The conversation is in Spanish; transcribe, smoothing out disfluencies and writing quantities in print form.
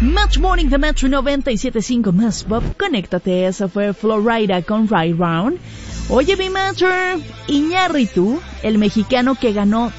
Match Morning de Metro 97.5 más Pop. Conéctate, esa fue Florida con Ride Round. Oye, mi Metro, Iñárritu, el mexicano que ganó